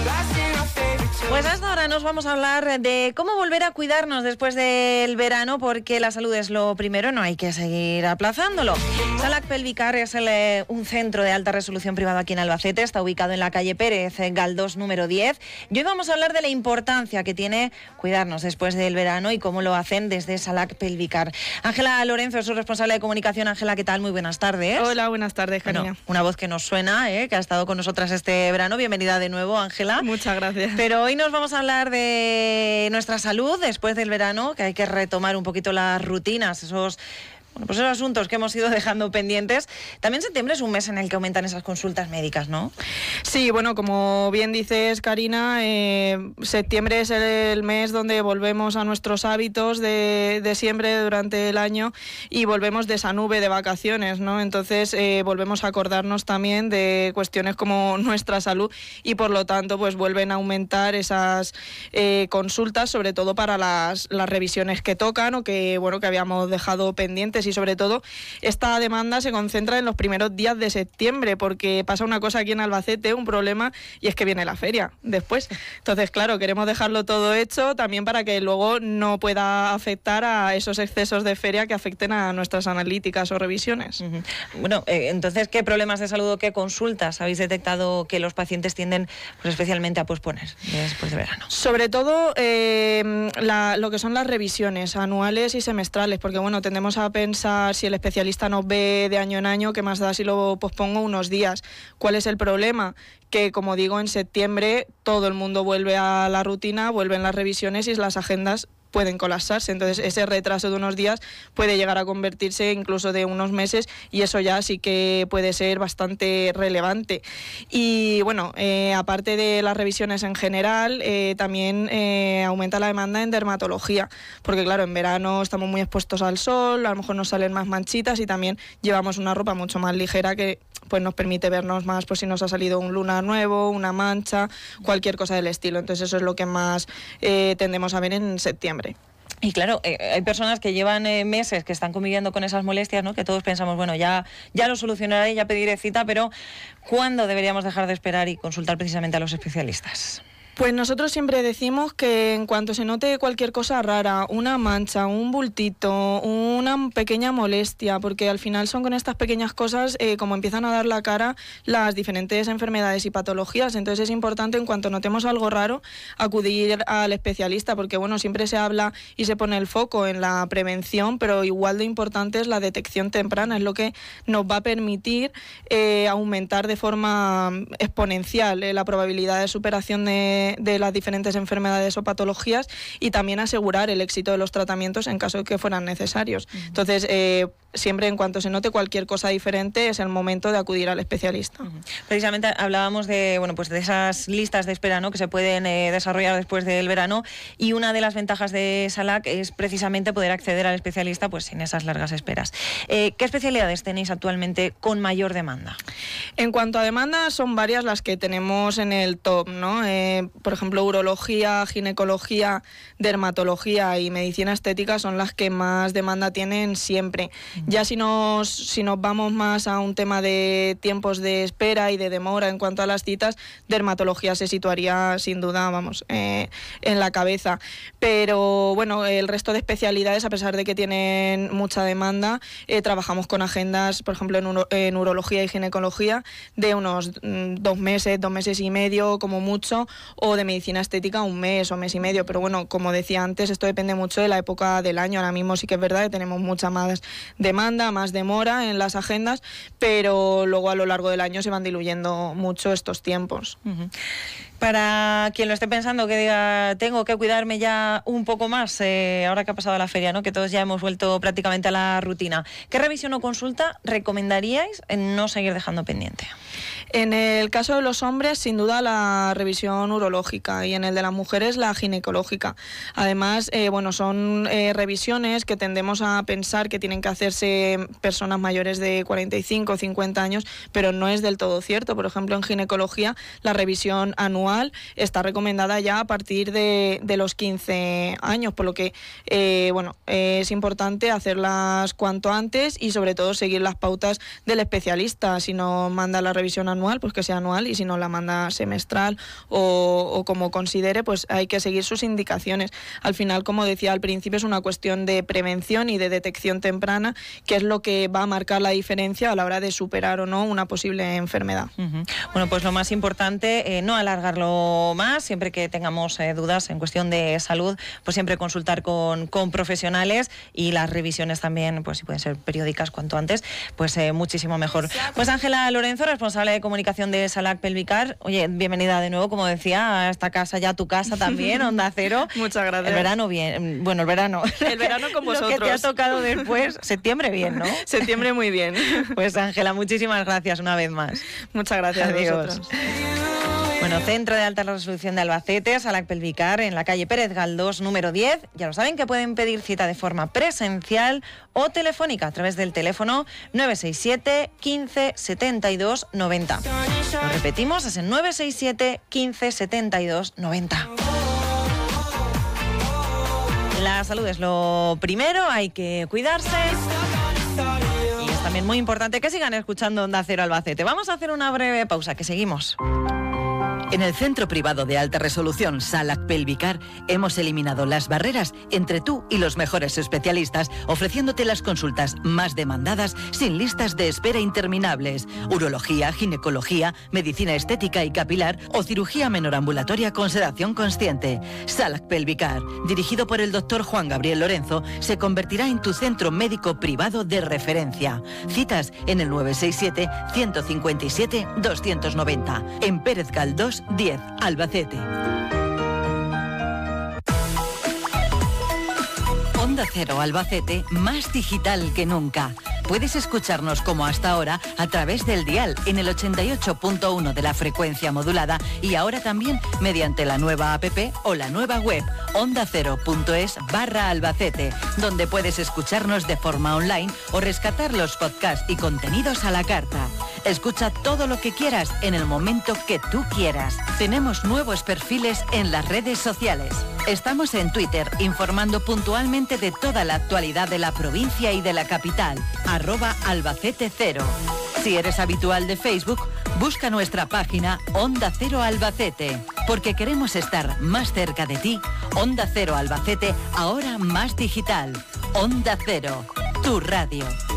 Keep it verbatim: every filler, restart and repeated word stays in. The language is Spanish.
Pues hasta ahora nos vamos a hablar de cómo volver a cuidarnos después del verano, porque la salud es lo primero, no hay que seguir aplazándolo. Salac Pelvicar es el, eh, un centro de alta resolución privado aquí en Albacete, está ubicado en la calle Pérez Galdós número diez. Y hoy vamos a hablar de la importancia que tiene cuidarnos después del verano y cómo lo hacen desde Salac Pelvicar. Ángela Lorenzo es su responsable de comunicación. Ángela, ¿qué tal? Muy buenas tardes. Hola, buenas tardes, Karina. Bueno, una voz que nos suena, ¿eh? Que ha estado con nosotras este verano. Bienvenida de nuevo, Ángela. Muchas gracias. Pero hoy nos vamos a hablar de nuestra salud después del verano, que hay que retomar un poquito las rutinas, esos... Bueno, pues esos asuntos que hemos ido dejando pendientes. También septiembre es un mes en el que aumentan esas consultas médicas, ¿no? Sí, bueno, como bien dices, Karina, eh, septiembre es el mes donde volvemos a nuestros hábitos de, de siempre durante el año y volvemos de esa nube de vacaciones, ¿no? Entonces eh, volvemos a acordarnos también de cuestiones como nuestra salud y por lo tanto pues vuelven a aumentar esas eh, consultas, sobre todo para las, las revisiones que tocan o que, bueno, que habíamos dejado pendientes. Y sobre todo esta demanda se concentra en los primeros días de septiembre, porque pasa una cosa aquí en Albacete, un problema, y es que viene la feria después. Entonces, claro, queremos dejarlo todo hecho también para que luego no pueda afectar a esos excesos de feria que afecten a nuestras analíticas o revisiones. Uh-huh. Bueno, eh, entonces, ¿qué problemas de salud o qué consultas habéis detectado que los pacientes tienden pues, especialmente a posponer después de verano? Sobre todo eh, la, lo que son las revisiones anuales y semestrales, porque bueno, tendemos a pensar si el especialista nos ve de año en año, ¿qué más da si lo pospongo unos días? ¿Cuál es el problema? Que, como digo, en septiembre todo el mundo vuelve a la rutina, vuelven las revisiones y las agendas pueden colapsarse. Entonces ese retraso de unos días puede llegar a convertirse incluso de unos meses y eso ya sí que puede ser bastante relevante. Y bueno, eh, aparte de las revisiones en general, eh, también eh, aumenta la demanda en dermatología, porque claro, en verano estamos muy expuestos al sol, a lo mejor nos salen más manchitas y también llevamos una ropa mucho más ligera que pues nos permite vernos más, pues si nos ha salido un lunar nuevo, una mancha, cualquier cosa del estilo. Entonces eso es lo que más eh, tendemos a ver en septiembre. Y claro, eh, hay personas que llevan eh, meses que están conviviendo con esas molestias, ¿no? Que todos pensamos, bueno, ya, ya lo solucionaré, ya pediré cita, pero ¿cuándo deberíamos dejar de esperar y consultar precisamente a los especialistas? Pues nosotros siempre decimos que en cuanto se note cualquier cosa rara, una mancha, un bultito, una pequeña molestia, porque al final son con estas pequeñas cosas eh, como empiezan a dar la cara las diferentes enfermedades y patologías. Entonces es importante, en cuanto notemos algo raro, acudir al especialista, porque bueno, siempre se habla y se pone el foco en la prevención, pero igual de importante es la detección temprana, es lo que nos va a permitir eh, aumentar de forma exponencial eh, la probabilidad de superación de de las diferentes enfermedades o patologías y también asegurar el éxito de los tratamientos en caso de que fueran necesarios. Uh-huh. Entonces, eh, siempre en cuanto se note cualquier cosa diferente es el momento de acudir al especialista. Uh-huh. Precisamente hablábamos de, bueno, pues de esas listas de espera, ¿no? Que se pueden eh, desarrollar después del verano, y una de las ventajas de Salac es precisamente poder acceder al especialista pues sin esas largas esperas. Eh, ¿Qué especialidades tenéis actualmente con mayor demanda? En cuanto a demanda, son varias las que tenemos en el top, ¿no? Eh, por ejemplo, urología, ginecología, dermatología y medicina estética son las que más demanda tienen siempre. Uh-huh. Ya si nos, si nos vamos más a un tema de tiempos de espera y de demora en cuanto a las citas, dermatología se situaría sin duda, vamos, eh, en la cabeza. Pero bueno, el resto de especialidades, a pesar de que tienen mucha demanda, eh, trabajamos con agendas, por ejemplo, en, uro, en urología y ginecología, de unos mm, dos meses, dos meses y medio como mucho, o de medicina estética un mes o mes y medio. Pero bueno, como decía antes, esto depende mucho de la época del año. Ahora mismo sí que es verdad que tenemos mucha más demanda, más demora en las agendas, pero luego a lo largo del año se van diluyendo mucho estos tiempos. Uh-huh. Para quien lo esté pensando, que diga, tengo que cuidarme ya un poco más, eh, ahora que ha pasado la feria, ¿no? Que todos ya hemos vuelto prácticamente a la rutina. ¿Qué revisión o consulta recomendaríais en no seguir dejando pendiente? En el caso de los hombres, sin duda, la revisión urológica, y en el de las mujeres, la ginecológica. Además, eh, bueno, son eh, revisiones que tendemos a pensar que tienen que hacerse personas mayores de cuarenta y cinco o cincuenta años, pero no es del todo cierto. Por ejemplo, en ginecología, la revisión anual está recomendada ya a partir de, de los quince años, por lo que, eh, bueno, eh, es importante hacerlas cuanto antes y, sobre todo, seguir las pautas del especialista. Si nos manda la revisión anual anual, pues que sea anual, y si no la manda semestral o, o como considere, pues hay que seguir sus indicaciones. Al final, como decía al principio, es una cuestión de prevención y de detección temprana, que es lo que va a marcar la diferencia a la hora de superar o no una posible enfermedad. Uh-huh. Bueno, pues lo más importante, eh, no alargarlo más, siempre que tengamos eh, dudas en cuestión de salud, pues siempre consultar con, con profesionales, y las revisiones también, pues si pueden ser periódicas cuanto antes, pues eh, muchísimo mejor. Pues Ángela Lorenzo, responsable de comunicación de Salac Pelvicar. Oye, bienvenida de nuevo, como decía, a esta casa, ya tu casa también, Onda Cero. Muchas gracias. El verano bien, bueno, el verano. El verano con vosotros. Lo que te ha tocado después, septiembre bien, ¿no? Septiembre muy bien. Pues Ángela, muchísimas gracias una vez más. Muchas gracias. Adiós. A vosotros. Bueno, Centro de Alta Resolución de Albacete, Salac Pelvicar, en la calle Pérez Galdós, número diez. Ya lo saben que pueden pedir cita de forma presencial o telefónica a través del teléfono nueve seis siete, quince, setenta y dos, noventa. Lo repetimos, es el nueve seis siete, quince, setenta y dos, noventa. La salud es lo primero, hay que cuidarse. Y es también muy importante que sigan escuchando Onda Cero Albacete. Vamos a hacer una breve pausa, que seguimos. En el Centro Privado de Alta Resolución Salac Pelvicar hemos eliminado las barreras entre tú y los mejores especialistas, ofreciéndote las consultas más demandadas sin listas de espera interminables. Urología, ginecología, medicina estética y capilar o cirugía menor ambulatoria con sedación consciente. Salac Pelvicar, dirigido por el doctor Juan Gabriel Lorenzo, se convertirá en tu centro médico privado de referencia. Citas en el nueve seis siete, ciento cincuenta y siete, doscientos noventa. En Pérez Galdós diez, Albacete. Onda Cero Albacete, más digital que nunca. Puedes escucharnos como hasta ahora a través del dial en el ochenta y ocho punto uno de la frecuencia modulada, y ahora también mediante la nueva app o la nueva web ondacero.es barra Albacete, donde puedes escucharnos de forma online o rescatar los podcasts y contenidos a la carta. Escucha todo lo que quieras en el momento que tú quieras. Tenemos nuevos perfiles en las redes sociales. Estamos en Twitter informando puntualmente de toda la actualidad de la provincia y de la capital. Arroba Albacete Cero. Si eres habitual de Facebook, busca nuestra página Onda Cero Albacete, porque queremos estar más cerca de ti. Onda Cero Albacete, ahora más digital. Onda Cero, tu radio.